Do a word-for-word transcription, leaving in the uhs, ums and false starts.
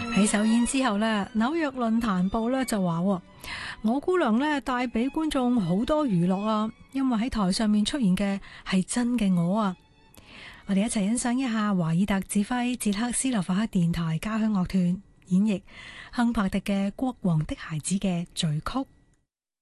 喺首演之後呢，紐約論壇報呢就話：我姑娘呢帶俾觀眾好多娛樂啊，因為喺台上面出現嘅係真嘅我啊！我哋一齊欣賞一下華爾特指揮捷克斯洛伐克電台交響樂團演繹亨柏特嘅《國王的孩子》嘅序曲。